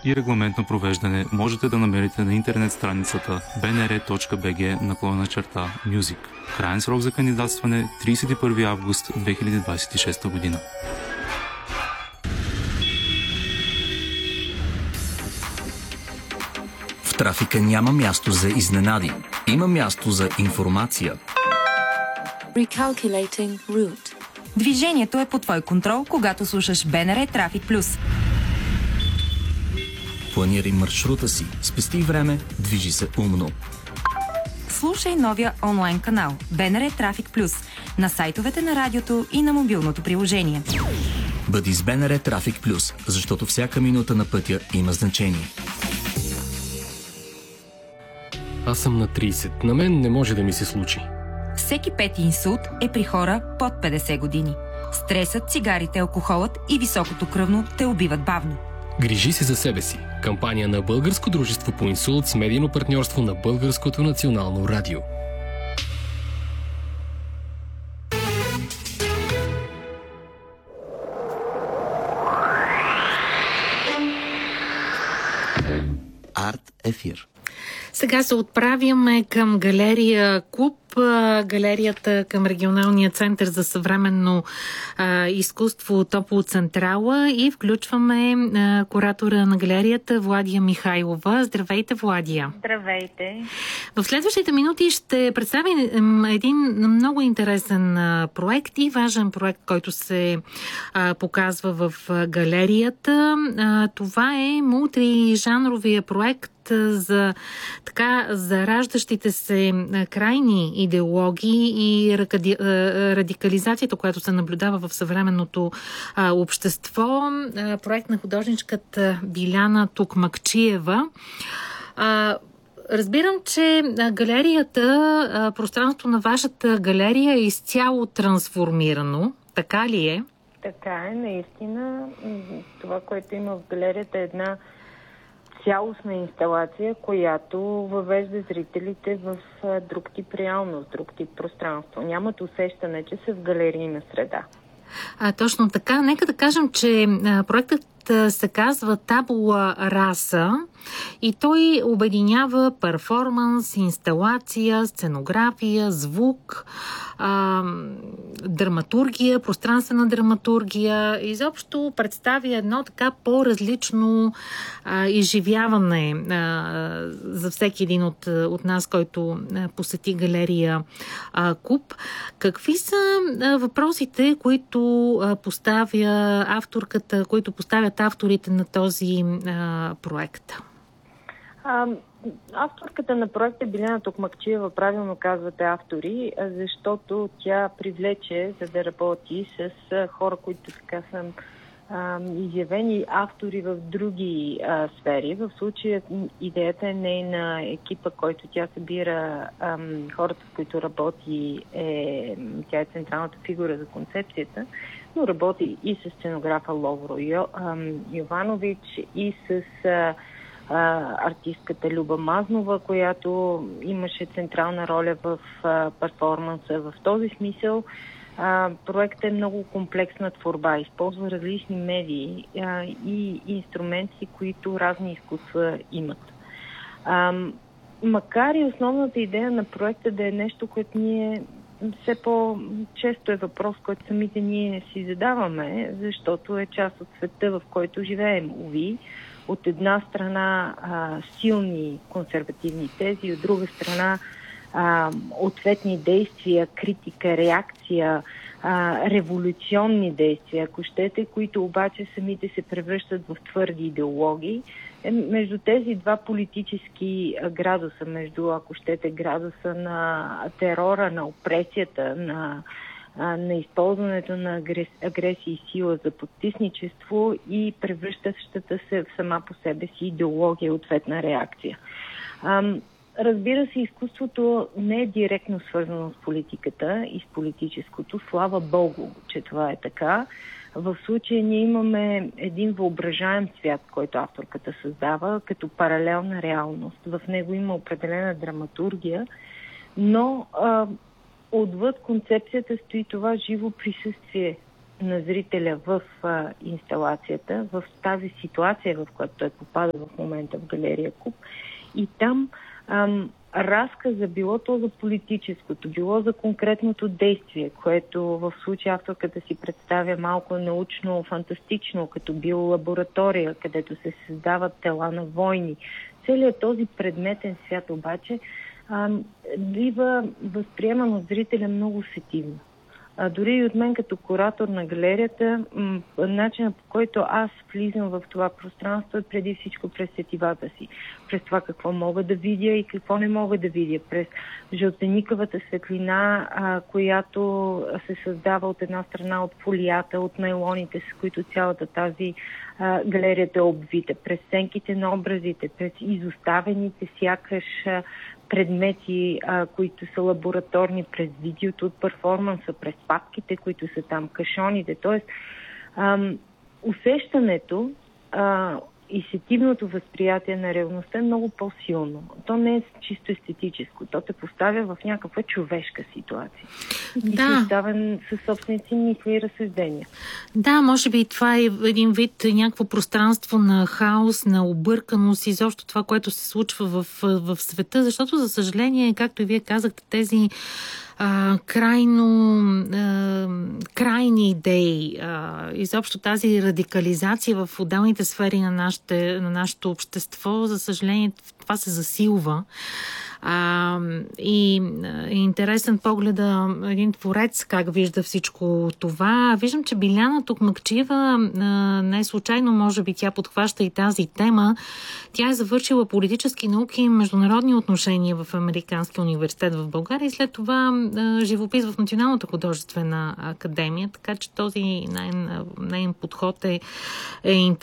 и регламент на провеждане можете да намерите на интернет страницата bnr.bg/music. Краен срок за кандидатстване 31 август 2026 година. В трафика няма място за изненади. Има място за информация. Recalculating route. Движението е под твой контрол, когато слушаш БНР Трафик Плюс. Планирай маршрута си, спести време, движи се умно. Слушай новия онлайн канал БНР Трафик Плюс на сайтовете на радиото и на мобилното приложение. Бъди с БНР Трафик Плюс, защото всяка минута на пътя има значение. Аз съм на 30. На мен не може да ми се случи. Всеки пети инсулт е при хора под 50 години. Стресът, цигарите, алкохолът и високото кръвно те убиват бавно. Грижи се за себе си. Кампания на Българско дружество по инсулт с медийно партньорство на Българското национално радио. Арт ефир. Сега се отправяме към галерия Куб, галерията към Регионалния център за съвременно изкуство Топлоцентрала и включваме куратора на галерията Владия Михайлова. Здравейте, Владия! Здравейте! В следващите минути ще представя един много интересен проект и важен проект, който се показва в галерията. Това е мултижанровия проект за раждащите се крайни идеологии и радикализацията, която се наблюдава в съвременното общество. Проект на художничката Биляна Тукмакчиева. Разбирам, че галерията, пространството на вашата галерия е изцяло трансформирано. Така ли е? Така е, наистина. Това, което има в галерията е една цялостна инсталация, която въвежда зрителите в друг тип реалност, друг тип пространство. Нямат усещане, че са в галерийна среда. Точно така. Нека да кажем, че проектът се казва Табула Раса и той обединява перформанс, инсталация, сценография, звук, драматургия, пространствена драматургия. Изобщо представя едно така по-различно изживяване за всеки един от нас, който посети галерия Куб. Какви са въпросите, които поставя авторката, които поставят авторите на този проект? Авторката на проекта Биляна Тукмакчиева, правилно казвате автори, защото тя привлече, за да работи с хора, които така са изявени автори в други сфери. В случая идеята е нейна екипа, който тя събира хората, с които работи, тя е централната фигура за концепцията, но работи и с сценографа Ловро Йованович, и с артистката Люба Мазнова, която имаше централна роля в перформанса. В този смисъл проектът е много комплексна творба. Използва различни медии и инструменти, които разни изкуства имат. Макар и основната идея на проекта да е нещо, което ние все по-често е въпрос, който самите ние си задаваме, защото е част от света, в който живеем. Уви, от една страна силни консервативни тези, от друга страна ответни действия, критика, реакция, революционни действия, ако щете, които обаче самите се превръщат в твърди идеологии. Между тези два политически градуса, между, ако щете, градуса на терора, на опресията, на използването на агресия и сила за подтисничество и превръщащата се сама по себе си идеология, ответна реакция. Разбира се, изкуството не е директно свързано с политиката и с политическото. Слава Богу, че това е така. В случая ние имаме един въображаем свят, който авторката създава като паралелна реалност. В него има определена драматургия, но отвъд концепцията стои това живо присъствие на зрителя в инсталацията, в тази ситуация, в която той попада в момента в галерия Куп. И там разказа, било то за политическото, било за конкретното действие, което в случая авторката си представя малко научно-фантастично, като биолаборатория, където се създават тела на войни. Целият този предметен свят обаче бива възприеман от зрителя много сетивно. Дори и от мен като куратор на галерията, начинът, по който аз влизам в това пространство е преди всичко през сетивата си. През това какво мога да видя и какво не мога да видя. През жълтеникавата светлина, която се създава от една страна от фолията, от найлоните, с които цялата тази галерията е обвита. През сенките на образите, през изоставените сякаш предмети, които са лабораторни, през видеото от перформанса, през папките, които са там, кашоните. Тоест, усещането и сетивното възприятие на реалността е много по-силно. То не е чисто естетическо. То те поставя в някаква човешка ситуация. И ти си оставен със собственици мисли и разсъждения. Да, може би това е един вид някакво пространство на хаос, на обърканост и защо това, което се случва в света, защото, за съжаление, както и вие казахте, тези крайни идеи, изобщо тази радикализация в отделните сфери на нашето общество, за съжаление, това се засилва. И е интересен погледа един творец как вижда всичко това. Виждам, че Биляна Токмакчиева, не е случайно, може би тя подхваща и тази тема. Тя е завършила политически науки и международни отношения в Американския университет в България и след това живопис в Националната художествена академия, така че този нейн подход е интересен.